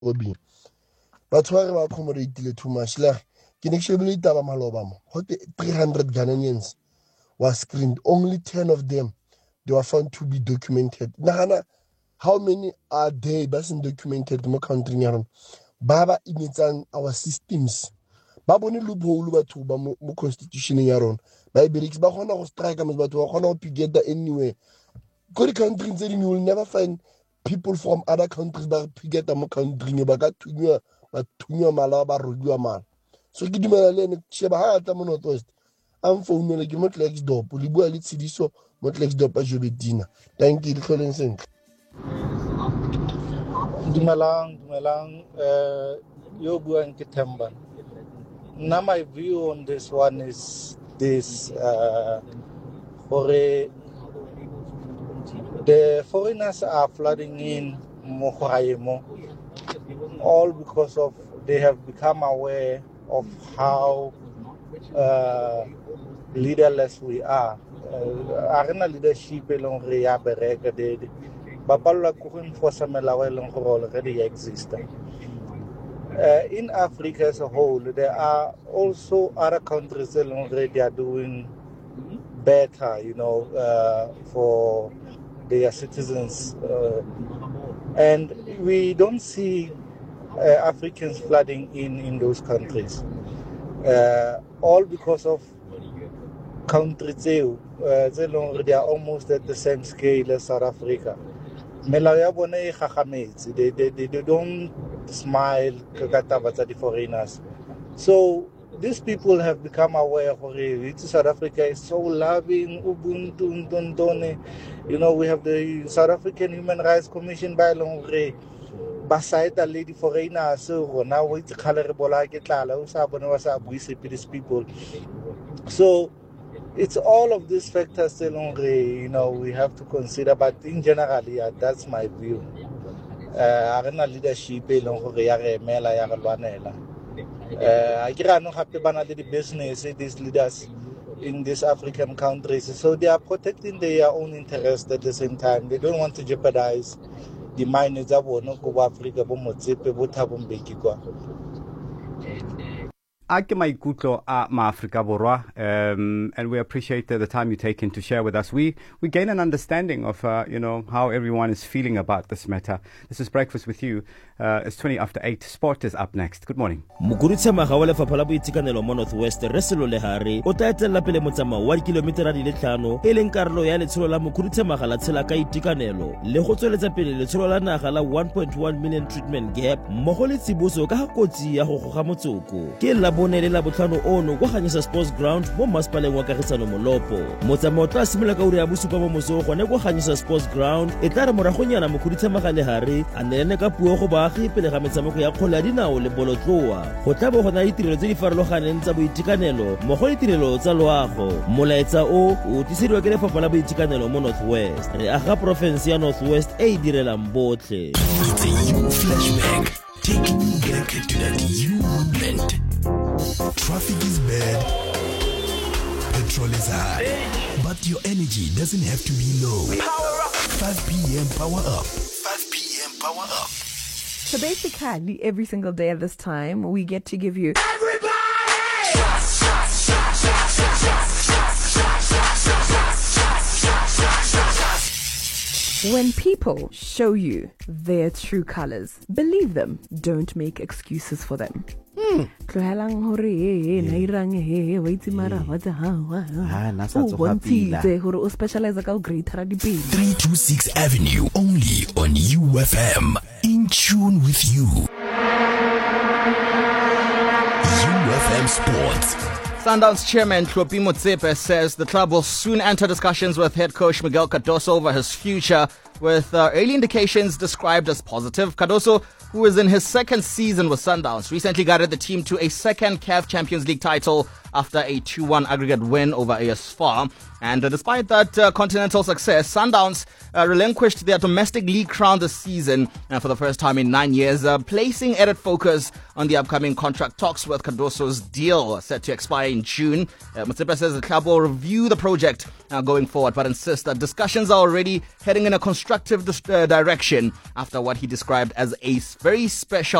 Obi. But why we accommodate too much? Like, can you show me the Malobama? 300 Ghanaians were screened. Only 10 of them they were found to be documented. Nahana, how many are there? Basing documented in my country. Baba imitan our systems. Baba ni loophole ba to ba mo constitution ya rona. Ba ibirix ba khona go strike ama batho ba khona go pigeta anywhere. Go the countries you will never find people from other countries ba pigeta mo country ba ka thunywa mala ba rodwa mala. So ke dimela le ne tsheba ha ata mo Northwest. Am founela ke mo Klerksdorp le bua le Tsidiso mo Klerksdorp a Jobedina. Thank you Colin Sent. Dumelang, yo buang ke Themba. Now my view on this one is this, the foreigners are flooding in Mokhayemo, all because of they have become aware of how leaderless we are. Arena leadership along Ria Bereka did. Babala couldn't force a melawel already exist. In Africa as a whole, there are also other countries that already are doing better, for their citizens. And we don't see Africans flooding in those countries. All because of countries they are almost at the same scale as South Africa. They don't smile the foreigners. So these people have become aware of South Africa is so loving, Ubuntu, Ndondone. We have the South African Human Rights Commission by Longre. Basaita lady foreigner, so now we color these people. So it's all of these factors we have to consider, but in general, yeah, that's my view. Arena leadership I the business these leaders in these African countries, so they are protecting their own interests at the same time. They don't want to jeopardize the miners of Africa. And we appreciate the time you taken to share with us. We gain an understanding of how everyone is feeling about this matter. This is Breakfast with You. It's 20 after 8. Sport is up next. Good morning. Mukuritsa magawale fa phala boitikanelo mo Northwest reselo le hare o ta etela pele motsamao wa kilometera di le 5 e leng karolo ya letsholo la Mukuritsa magala tshela ka itikanelo le go tsweletsa pele letsholo la naga la 1.1 million treatment gap mo go le tsiboso ka kotsi ya go goga motsoko ke la bonele la botlhano ono go ganyisa sports ground mo Maspaleng wa Kagisano Molopo motsamao tla simolola ka uri ya bosupa mo moso gone go ganyisa sports ground e tla re moragonyana Mukuritsa magale hare a nene ka puo go baagi pele ga metshameko ya kgola dinao le bolotloa go tla bo gona ditirelo tse di farologaneng tsa boitikanelo mo go ditirelo tsa loago molaetsa o tisediwa ke lefapha la boitikanelo mo Northwest re aga province ya Northwest e direlang botlhe. It's a you flashback taking you back to that you moment. Traffic is bad, petrol is high, but your energy doesn't have to be low. Power up. 5 p.m. power up. 5 p.m. power up. So basically, every single day at this time, we get to give you when people show you their true colors, believe them. Don't make excuses for them. 326 Avenue, only on UFM. In tune with you. UFM Sports. Sundowns chairman Tlhophi Motsepe says the club will soon enter discussions with head coach Miguel Cardoso over his future, with early indications described as positive. Cardoso, who is in his second season with Sundowns, recently guided the team to a second CAF Champions League title after a 2-1 aggregate win over AS FAR. And despite that continental success, Sundowns relinquished their domestic league crown this season for the first time in 9 years, placing added focus on the upcoming contract talks with Cardoso's deal set to expire in June. Motsepe says the club will review the project going forward, but insists that discussions are already heading in a constructive constructive direction after what he described as a very special